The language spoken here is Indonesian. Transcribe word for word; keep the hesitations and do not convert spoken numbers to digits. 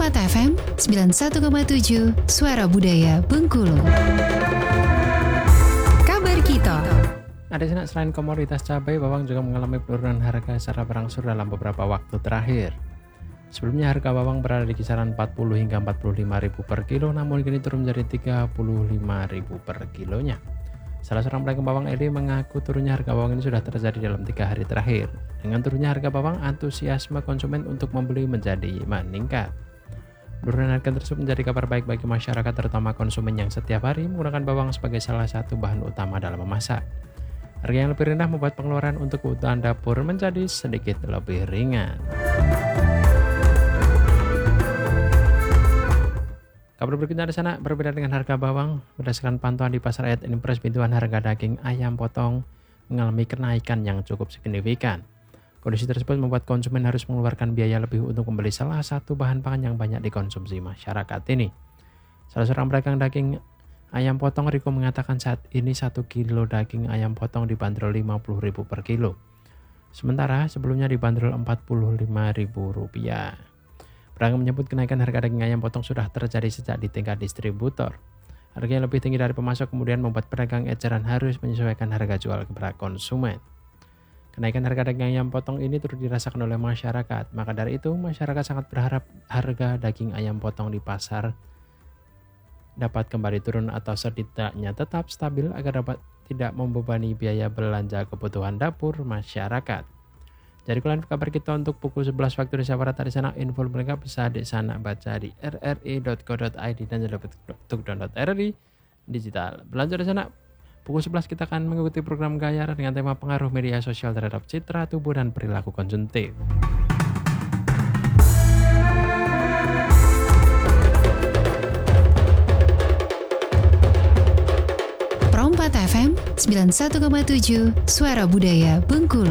Perompat F M sembilan puluh satu koma tujuh Suara Budaya Bengkulu. Kabar kita. Ada sinak selain komoditas cabai, bawang juga mengalami penurunan harga secara berangsur dalam beberapa waktu terakhir. Sebelumnya harga bawang berada di kisaran empat puluh hingga empat puluh lima ribu per kilo, namun kini turun menjadi tiga puluh lima ribu per kilonya. Salah seorang pedagang bawang Edi mengaku turunnya harga bawang ini sudah terjadi dalam tiga hari terakhir. Dengan turunnya harga bawang, antusiasme konsumen untuk membeli menjadi meningkat. Penurunan harga tersebut menjadi kabar baik bagi masyarakat, terutama konsumen yang setiap hari menggunakan bawang sebagai salah satu bahan utama dalam memasak. Harga yang lebih rendah membuat pengeluaran untuk kebutuhan dapur menjadi sedikit lebih ringan. Kabar berikutnya di sana berbeda dengan harga bawang. Berdasarkan pantauan di Pasar Ayat Impres Bintuan, harga daging ayam potong mengalami kenaikan yang cukup signifikan. Kondisi tersebut membuat konsumen harus mengeluarkan biaya lebih untuk membeli salah satu bahan pangan yang banyak dikonsumsi masyarakat ini. Salah seorang pedagang daging ayam potong, Riko, mengatakan saat ini satu kilo daging ayam potong dibanderol lima puluh ribu per kilo. Sementara sebelumnya dibanderol empat puluh lima ribu rupiah. Pedagang menyebut kenaikan harga daging ayam potong sudah terjadi sejak di tingkat distributor. Harga yang lebih tinggi dari pemasok kemudian membuat pedagang eceran harus menyesuaikan harga jual kepada konsumen. Kenaikan harga daging ayam potong ini turut dirasakan oleh masyarakat. Maka dari itu, masyarakat sangat berharap harga daging ayam potong di pasar dapat kembali turun atau setidaknya tetap stabil agar dapat tidak membebani biaya belanja kebutuhan dapur masyarakat. Jadi kalian kabar kita untuk pukul sebelas waktu Indonesia Barat. Di sana info lengkap bisa di sana baca di r r i dot co dot i d dan juga untuk download R R I digital. Belajar di sana pukul sebelas kita akan mengikuti program Gayar dengan tema pengaruh media sosial terhadap citra tubuh dan perilaku konsumtif. Perompat F M sembilan puluh satu koma tujuh Suara Budaya Bengkulu.